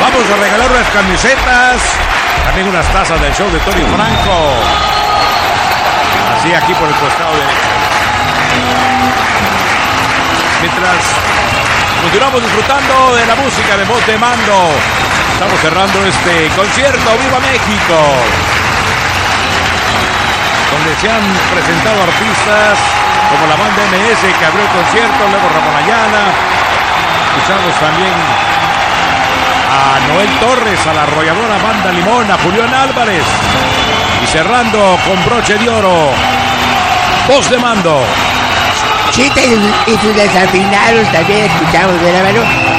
Vamos a regalar unas camisetas, también unas tazas del show de Tony Franco. Así aquí por el costado derecho. Mientras continuamos disfrutando de la música de Voz de Mando, estamos cerrando este concierto ¡Viva México!, donde se han presentado artistas como la banda MS que abrió el concierto, luego Ramón Ayala. Escuchamos también a Noel Torres, a la arrolladora Banda Limón, a Julián Álvarez, y cerrando con broche de oro, Voz de Mando. Chita y sus desafinados también escuchamos, ¿verdad, mano?